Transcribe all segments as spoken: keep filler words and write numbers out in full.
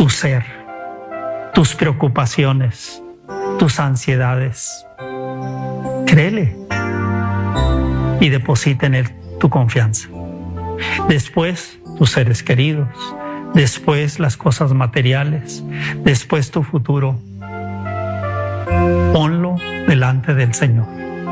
tu ser, tus preocupaciones, tus ansiedades. Créele y deposita en Él tu confianza. Después, tus seres queridos, después las cosas materiales, después tu futuro. Ponlo delante del Señor.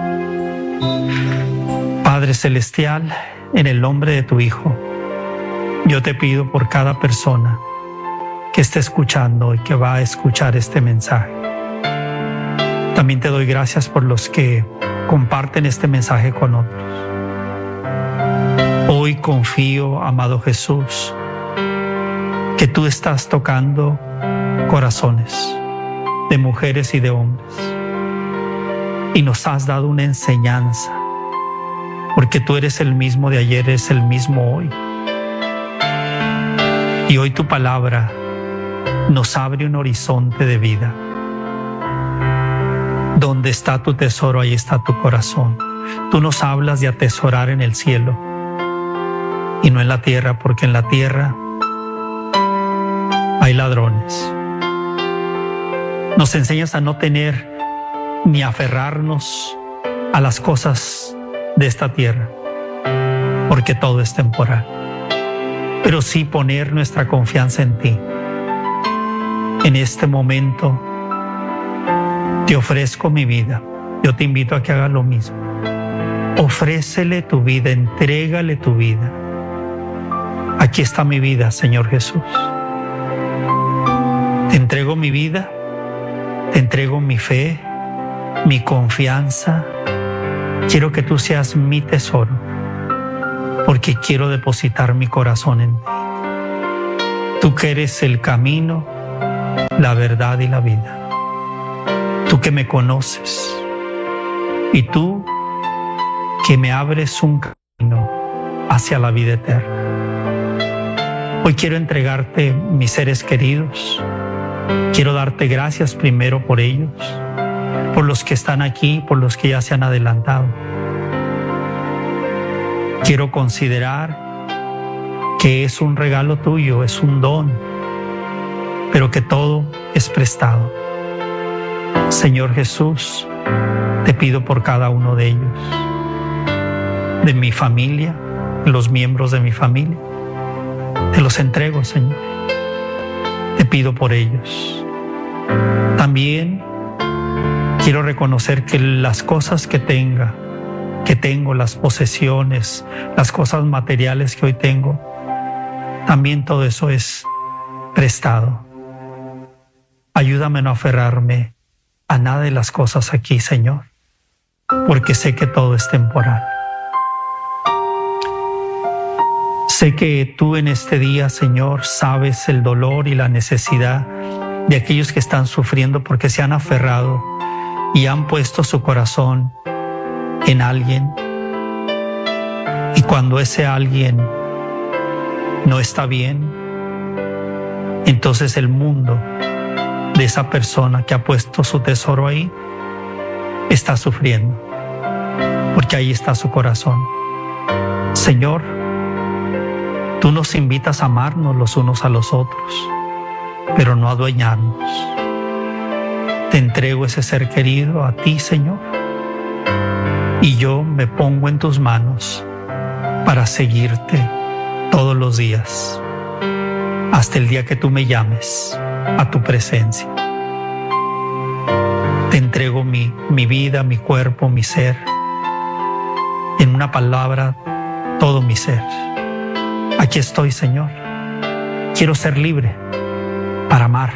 Padre Celestial, en el nombre de tu Hijo, yo te pido por cada persona que esté escuchando y que va a escuchar este mensaje. También te doy gracias por los que comparten este mensaje con otros. Hoy confío, amado Jesús, que tú estás tocando corazones de mujeres y de hombres y nos has dado una enseñanza, porque tú eres el mismo de ayer, eres el mismo hoy. Y hoy tu palabra nos abre un horizonte de vida. Donde está tu tesoro, ahí está tu corazón. Tú nos hablas de atesorar en el cielo y no en la tierra, porque en la tierra hay ladrones. Nos enseñas a no tener ni aferrarnos a las cosas de esta tierra, porque todo es temporal, pero sí poner nuestra confianza en ti. En este momento te ofrezco mi vida. Yo te invito a que hagas lo mismo. Ofrécele tu vida, entrégale tu vida. Aquí está mi vida, Señor Jesús. Te entrego mi vida, te entrego mi fe, mi confianza. Quiero que tú seas mi tesoro, porque quiero depositar mi corazón en ti. Tú que eres el camino, la verdad y la vida. Tú que me conoces y tú que me abres un camino hacia la vida eterna. Hoy quiero entregarte mis seres queridos. Quiero darte gracias primero por ellos, por los que están aquí, por los que ya se han adelantado. Quiero considerar que es un regalo tuyo, es un don, pero que todo es prestado. Señor Jesús, te pido por cada uno de ellos, de mi familia, los miembros de mi familia. Te los entrego, Señor. Te pido por ellos. También quiero reconocer que las cosas que tenga, que tengo, las posesiones, las cosas materiales que hoy tengo, también todo eso es prestado. Ayúdame a no aferrarme a nada de las cosas aquí, Señor, porque sé que todo es temporal. Sé que tú en este día, Señor, sabes el dolor y la necesidad de aquellos que están sufriendo porque se han aferrado y han puesto su corazón en alguien. Y cuando ese alguien no está bien, entonces el mundo de esa persona que ha puesto su tesoro ahí está sufriendo, porque ahí está su corazón. Señor, tú nos invitas a amarnos los unos a los otros, pero no a adueñarnos. Te entrego ese ser querido a ti, Señor, y yo me pongo en tus manos para seguirte todos los días, hasta el día que tú me llames a tu presencia. Te entrego mi, mi vida, mi cuerpo, mi ser, en una palabra, todo mi ser. Aquí estoy, Señor. Quiero ser libre para amar,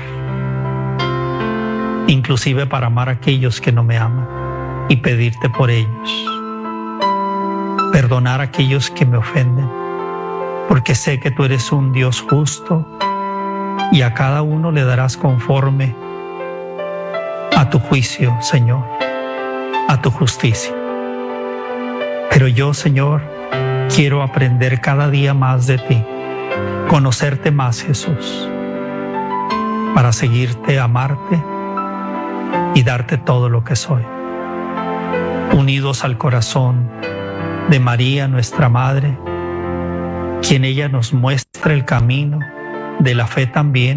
inclusive para amar a aquellos que no me aman y pedirte por ellos. Perdonar a aquellos que me ofenden, porque sé que tú eres un Dios justo y a cada uno le darás conforme a tu juicio, Señor, a tu justicia. Pero yo, Señor, quiero aprender cada día más de ti, conocerte más, Jesús, para seguirte, amarte y darte todo lo que soy. Unidos al corazón de María, nuestra Madre, quien ella nos muestra el camino de la fe también,